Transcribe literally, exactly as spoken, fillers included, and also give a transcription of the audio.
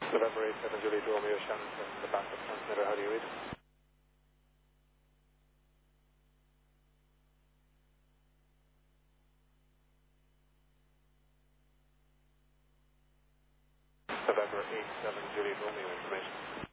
November eight seven Juliet Romeo Shannon, the backup transmitter, how do you read? November eight seven Juliet Romeo information.